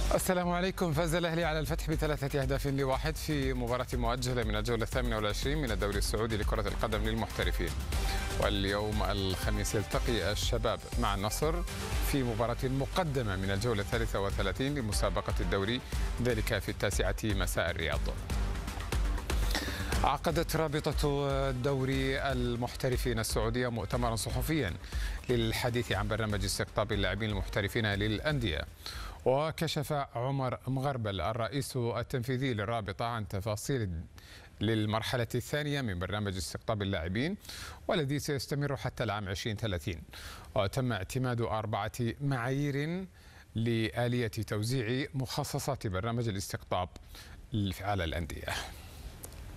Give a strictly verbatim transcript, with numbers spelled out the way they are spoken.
السلام عليكم. فاز الأهلي على الفتح بثلاثة أهداف لواحد في مباراة مؤجلة من الجولة الثامنة والعشرين من الدوري السعودي لكرة القدم للمحترفين. واليوم الخميس يلتقي الشباب مع النصر في مباراة مقدمة من الجولة الثالثة والثلاثين لمسابقة الدوري، ذلك في التاسعة مساء الرياض. عقدت رابطة دوري المحترفين السعودية مؤتمرا صحفيا للحديث عن برنامج استقطاب اللاعبين المحترفين للأندية. وكشف عمر مغربل الرئيس التنفيذي للرابطة عن تفاصيل للمرحلة الثانية من برنامج استقطاب اللاعبين، والذي سيستمر حتى العام ألفين وثلاثين. وتم اعتماد أربعة معايير لآلية توزيع مخصصات برنامج الاستقطاب على الأندية.